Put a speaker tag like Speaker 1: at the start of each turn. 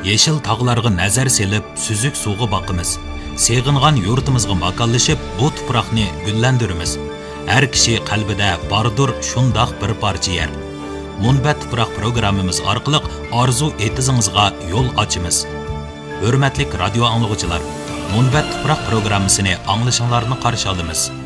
Speaker 1: Yeşil tağlarga nazar selib, süzük suğu baqimiz. Seğingan yurtimizga makanlashib, bu tuproqni gullandirimiz. Her kishi qalbida bardur shundoq bir parcha yer. Munbat tuproq programmamiz orqali orzu etizingizga yo'l ochimiz. Hurmatli radio anglag'uchilar, Munbat tuproq programmasini anglashinglarni qarshi olamiz.